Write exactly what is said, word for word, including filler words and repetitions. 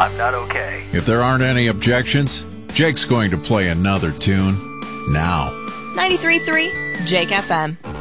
I'm not okay. If there aren't any objections, Jake's going to play another tune now. ninety-three point three Jake F M.